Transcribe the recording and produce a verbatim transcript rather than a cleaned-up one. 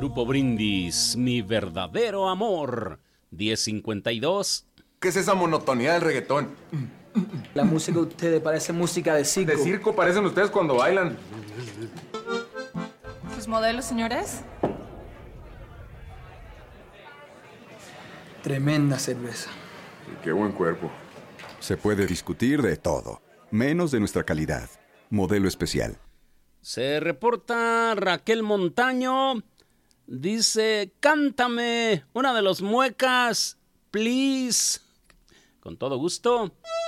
Grupo Brindis, mi verdadero amor. diez cincuenta y dos. ¿Qué es esa monotonía del reggaetón? La música de ustedes parece música de circo. De circo parecen ustedes cuando bailan. ¿Sus modelos, señores? Tremenda cerveza. Qué buen cuerpo. Se puede discutir de todo, menos de nuestra calidad. Modelo especial. Se reporta Raquel Montaño. Dice, cántame una de los Muecas, please. Con todo gusto.